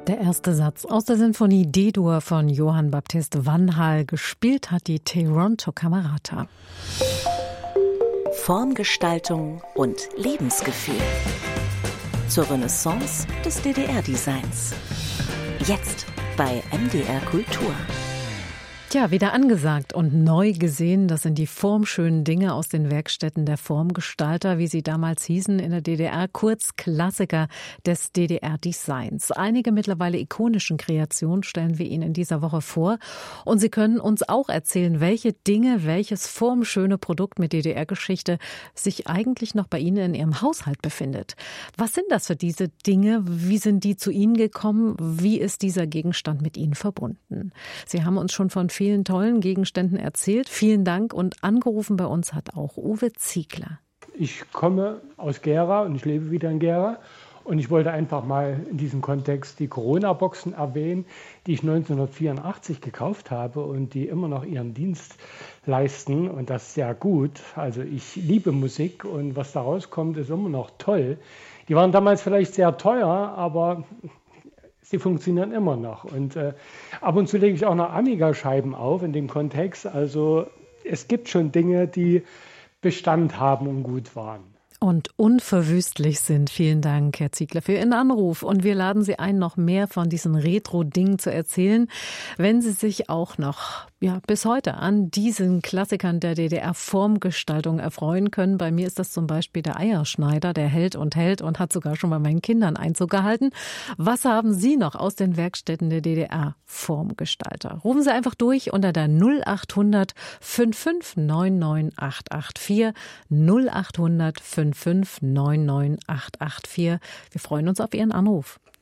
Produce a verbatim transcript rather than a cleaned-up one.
Der erste Satz aus der Sinfonie D-Dur von Johann Baptist Vanhal. Gespielt hat die Toronto Camerata. Formgestaltung und Lebensgefühl. Zur Renaissance des D D R-Designs. Jetzt bei M D R Kultur. Tja, wieder angesagt und neu gesehen, das sind die formschönen Dinge aus den Werkstätten der Formgestalter, wie sie damals hießen in der D D R, kurz Klassiker des D D R-Designs. Einige mittlerweile ikonischen Kreationen stellen wir Ihnen in dieser Woche vor. Und Sie können uns auch erzählen, welche Dinge, welches formschöne Produkt mit D D R-Geschichte sich eigentlich noch bei Ihnen in Ihrem Haushalt befindet. Was sind das für diese Dinge? Wie sind die zu Ihnen gekommen? Wie ist dieser Gegenstand mit Ihnen verbunden? Sie haben uns schon von vielen vielen tollen Gegenständen erzählt. Vielen Dank und angerufen bei uns hat auch Uwe Ziegler. Ich komme aus Gera und ich lebe wieder in Gera und ich wollte einfach mal in diesem Kontext die Corona-Boxen erwähnen, die ich neunzehnhundertvierundachtzig gekauft habe und die immer noch ihren Dienst leisten und das sehr gut. Also ich liebe Musik und was da rauskommt, ist immer noch toll. Die waren damals vielleicht sehr teuer, aber sie funktionieren immer noch. Und äh, ab und zu lege ich auch noch Amiga-Scheiben auf in dem Kontext. Also es gibt schon Dinge, die Bestand haben und gut waren. Und unverwüstlich sind. Vielen Dank, Herr Ziegler, für Ihren Anruf. Und wir laden Sie ein, noch mehr von diesen Retro-Dingen zu erzählen, wenn Sie sich auch noch ja, bis heute an diesen Klassikern der D D R-Formgestaltung erfreuen können. Bei mir ist das zum Beispiel der Eierschneider, der hält und hält und hat sogar schon bei meinen Kindern Einzug gehalten. Was haben Sie noch aus den Werkstätten der D D R-Formgestalter? Rufen Sie einfach durch unter der null acht hundert fünf fünf neun neun acht acht vier, null acht hundert fünf fünf neun neun acht acht vier. Wir freuen uns auf Ihren Anruf.